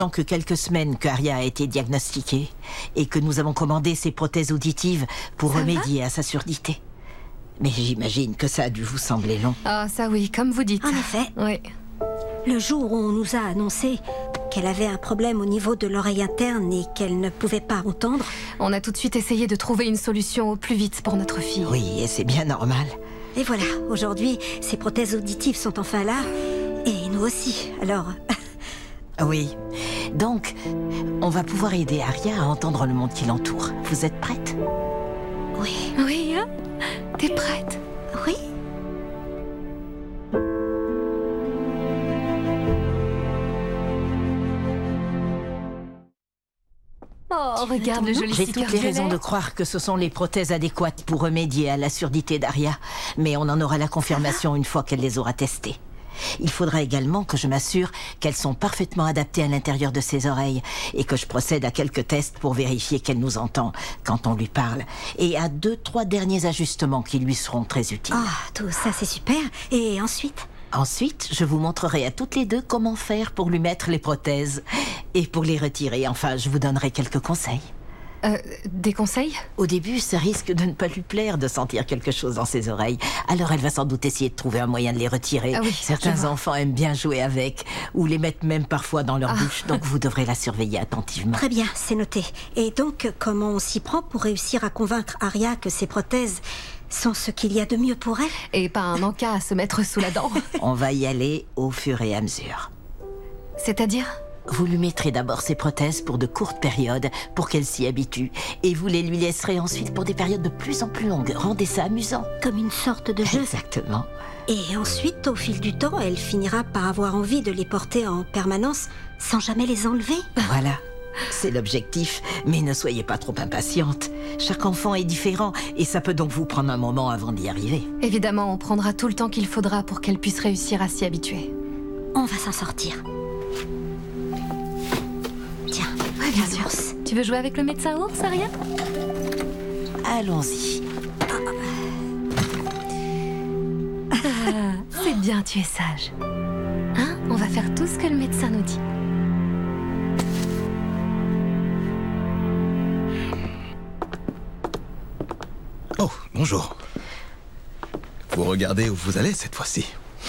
que quelques semaines que Aria a été diagnostiquée et que nous avons commandé ses prothèses auditives pour remédier à sa surdité. Mais j'imagine que ça a dû vous sembler long. Ah, ça oui, comme vous dites. En effet. Oui. Le jour où on nous a annoncé qu'elle avait un problème au niveau de l'oreille interne et qu'elle ne pouvait pas entendre... On a tout de suite essayé de trouver une solution au plus vite pour notre fille. Oui, et c'est bien normal. Et voilà, aujourd'hui, ces prothèses auditives sont enfin là, et nous aussi, alors... Oui, donc, on va pouvoir aider Aria à entendre le monde qui l'entoure. Vous êtes prête? Oui. Oui, hein? T'es prête? Oui. Oh, regarde le joli J'ai sticker toutes les raisons violet. de croire que ce sont les prothèses adéquates pour remédier à la surdité d'Aria, mais on en aura la confirmation une fois qu'elle les aura testées. Il faudra également que je m'assure qu'elles sont parfaitement adaptées à l'intérieur de ses oreilles et que je procède à quelques tests pour vérifier qu'elle nous entend quand on lui parle et à 2-3 derniers ajustements qui lui seront très utiles. Ah, tout ça c'est super. Et ensuite? Ensuite, je vous montrerai à toutes les deux comment faire pour lui mettre les prothèses et pour les retirer. Enfin, je vous donnerai quelques conseils. Des conseils? Au début, ça risque de ne pas lui plaire de sentir quelque chose dans ses oreilles. Alors elle va sans doute essayer de trouver un moyen de les retirer. Ah oui, Certains enfants aiment bien jouer avec, ou les mettent même parfois dans leur bouche. Donc vous devrez la surveiller attentivement. Très bien, c'est noté. Et donc, comment on s'y prend pour réussir à convaincre Aria que ces prothèses sont ce qu'il y a de mieux pour elle? Et pas un encas à se mettre sous la dent. On va y aller au fur et à mesure. C'est-à-dire? Vous lui mettrez d'abord ses prothèses pour de courtes périodes, pour qu'elle s'y habitue. Et vous les lui laisserez ensuite pour des périodes de plus en plus longues. Rendez ça amusant. Comme une sorte de jeu. Exactement. Et ensuite, au fil du temps, elle finira par avoir envie de les porter en permanence sans jamais les enlever. Voilà. C'est l'objectif, mais ne soyez pas trop impatiente. Chaque enfant est différent et ça peut donc vous prendre un moment avant d'y arriver. Évidemment, on prendra tout le temps qu'il faudra pour qu'elle puisse réussir à s'y habituer. On va s'en sortir. Tiens, Ouais, bien sûr. Tu veux jouer avec le médecin ours, Aria? Allons-y. C'est bien, tu es sage. Hein? On va faire tout ce que le médecin nous dit. Oh, bonjour. Vous regardez où vous allez cette fois-ci.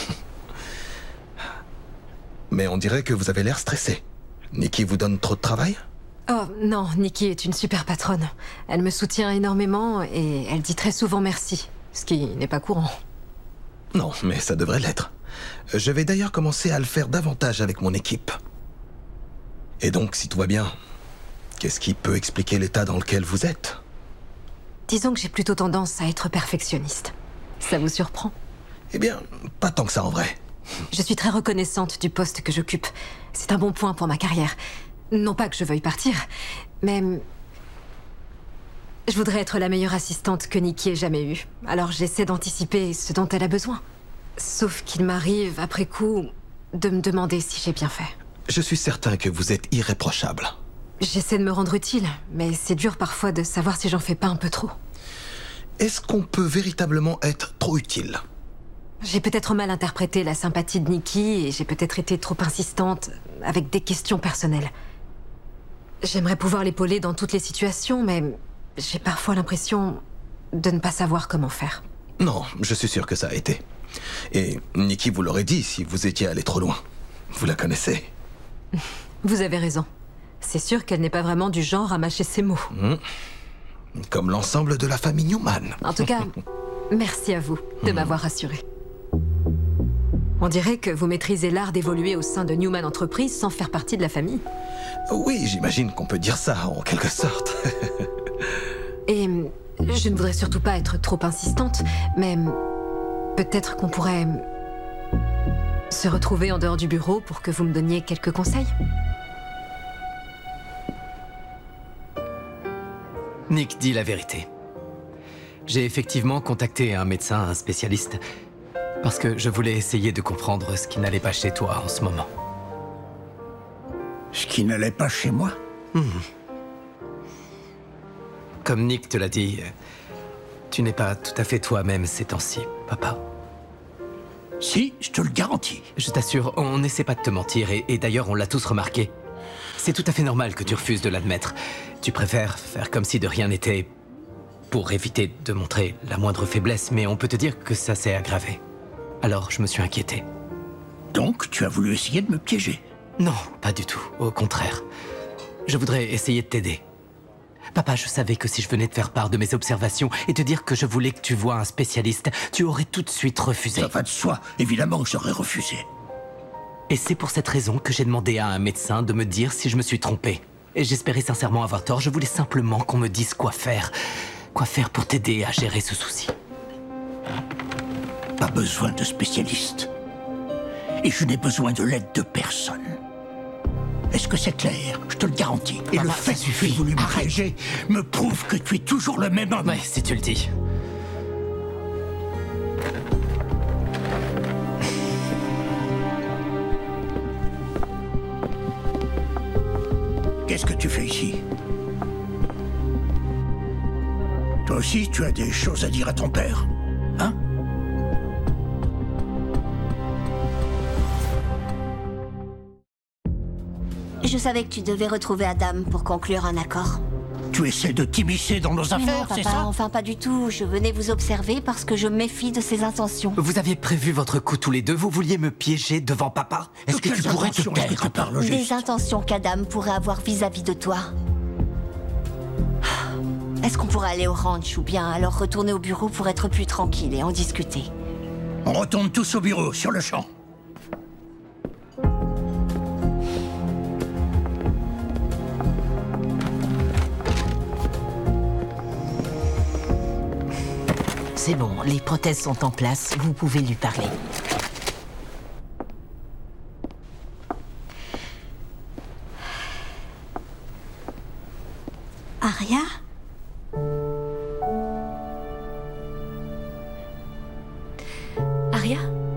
Mais on dirait que vous avez l'air stressé. Nikki vous donne trop de travail? Oh non, Nikki est une super patronne. Elle me soutient énormément et elle dit très souvent merci, ce qui n'est pas courant. Non, mais ça devrait l'être. Je vais d'ailleurs commencer à le faire davantage avec mon équipe. Et donc, si tout va bien, qu'est-ce qui peut expliquer l'état dans lequel vous êtes? Disons que j'ai plutôt tendance à être perfectionniste. Ça vous surprend? Eh bien, pas tant que ça en vrai. Je suis très reconnaissante du poste que j'occupe. C'est un bon point pour ma carrière. Non pas que je veuille partir, mais... je voudrais être la meilleure assistante que Nikki ait jamais eue. Alors j'essaie d'anticiper ce dont elle a besoin. Sauf qu'il m'arrive, après coup, de me demander si j'ai bien fait. Je suis certain que vous êtes irréprochable. J'essaie de me rendre utile, mais c'est dur parfois de savoir si j'en fais pas un peu trop. Est-ce qu'on peut véritablement être trop utile? J'ai peut-être mal interprété la sympathie de Nikki et j'ai peut-être été trop insistante avec des questions personnelles. J'aimerais pouvoir l'épauler dans toutes les situations, mais j'ai parfois l'impression de ne pas savoir comment faire. Non, je suis sûr que ça a été. Et Nikki vous l'aurait dit si vous étiez allé trop loin. Vous la connaissez. Vous avez raison. C'est sûr qu'elle n'est pas vraiment du genre à mâcher ses mots. Comme l'ensemble de la famille Newman. En tout cas, merci à vous de m'avoir rassurée. On dirait que vous maîtrisez l'art d'évoluer au sein de Newman Entreprises sans faire partie de la famille. Oui, j'imagine qu'on peut dire ça, en quelque sorte. Et je ne voudrais surtout pas être trop insistante, mais peut-être qu'on pourrait se retrouver en dehors du bureau pour que vous me donniez quelques conseils. Nick dit la vérité. J'ai effectivement contacté un médecin, un spécialiste, parce que je voulais essayer de comprendre ce qui n'allait pas chez toi en ce moment. Ce qui n'allait pas chez moi? Comme Nick te l'a dit, tu n'es pas tout à fait toi-même ces temps-ci, papa. Si, je te le garantis. Je t'assure, on n'essaie pas de te mentir, et d'ailleurs on l'a tous remarqué. C'est tout à fait normal que tu refuses de l'admettre. Tu préfères faire comme si de rien n'était pour éviter de montrer la moindre faiblesse, mais on peut te dire que ça s'est aggravé. Alors je me suis inquiété. Donc, tu as voulu essayer de me piéger? Non, pas du tout. Au contraire. Je voudrais essayer de t'aider. Papa, je savais que si je venais te faire part de mes observations et te dire que je voulais que tu vois un spécialiste, tu aurais tout de suite refusé. Ça va de soi. Évidemment que j'aurais refusé. Et c'est pour cette raison que j'ai demandé à un médecin de me dire si je me suis trompé. Et j'espérais sincèrement avoir tort. Je voulais simplement qu'on me dise quoi faire. Quoi faire pour t'aider à gérer ce souci. Pas besoin de spécialiste. Et je n'ai besoin de l'aide de personne. Est-ce que c'est clair? Je te le garantis. Et Papa, le fait ça que tu aies suffit. voulu me piéger me prouve que tu es toujours le même homme. Ouais, si tu le dis. Qu'est-ce que tu fais ici? Toi aussi, tu as des choses à dire à ton père, hein? Je savais que tu devais retrouver Adam pour conclure un accord. Tu essaies de t'immiscer dans nos Mais non, affaires, c'est papa, ça? enfin pas du tout. Je venais vous observer parce que je me méfie de ses intentions. Vous aviez prévu votre coup tous les deux. Vous vouliez me piéger devant papa. Est-ce que tu pourrais te taire? Est-ce que tu parles au juste? Des intentions qu'Adam pourrait avoir vis-à-vis de toi. Est-ce qu'on pourrait aller au ranch ou bien alors retourner au bureau pour être plus tranquille et en discuter? On retourne tous au bureau, sur le champ. C'est bon, les prothèses sont en place, vous pouvez lui parler. Aria? Aria?